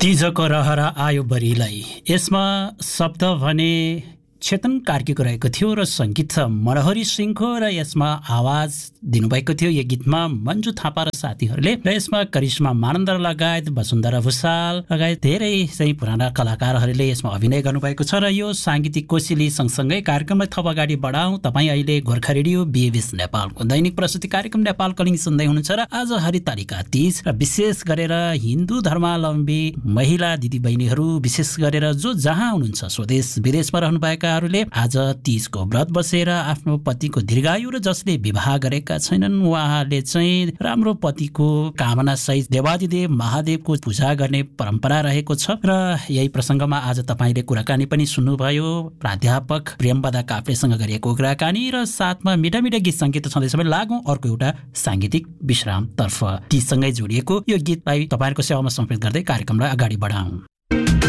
तिजको रहर आयो बरिलाई। यसमा शब्द भने चेतन कार्कीको रहेको थियो र सङ्गीत मनोहरी सिंहको र यसमा आवाज दिनुभएको थियो यो गीतमा मन्जु थापा र साथीहरूले र यसमा करिश्मा मानन्द लगायत वसुन्धरा भुसाल लगायत धेरै चाहिँ पुराना कलाकारहरूले यसमा अभिनय गर्नुभएको छ र यो साङ्गीतिक कोसेली सँगसँगै कार्यक्रमलाई थप अगाडि बढाउँ। तपाईँ अहिले गोर्खा रेडियो बीएबीएस नेपालको दैनिक प्रस्तुति कार्यक्रम नेपाल कलिङ सुन्दै हुनुहुन्छ र आज हरितालिका तीज र विशेष गरेर हिन्दू धर्मावलम्बी महिला दिदीबहिनीहरू विशेष गरेर जो जहाँ हुनुहुन्छ स्वदेश विदेशमा रहनुभएका आज तीजको व्रत बसेर आफ्नो पतिको दीर्घायु र जसले विवाह गरेका छैनन् उहाँले चाहिँ राम्रो पतिको कामना सहित देवादिदेव महादेवको पूजा गर्ने परम्परा रहेको छ र यही प्रसङ्गमा आज तपाईले कुराकानी पनि सुन्नुभयो प्राध्यापक प्रेमबदा काफ्लेसँग गरिएको कुराकानी र साथमा मिठा मिठा गीत सङ्गीत छँदै सबै लागौँ अर्को एउटा साङ्गीतिक विश्रामतर्फ तीजसँगै जोडिएको यो गीतलाई तपाईहरुको सेवामा समर्पित गर्दै कार्यक्रमलाई अगाडि बढाउँ।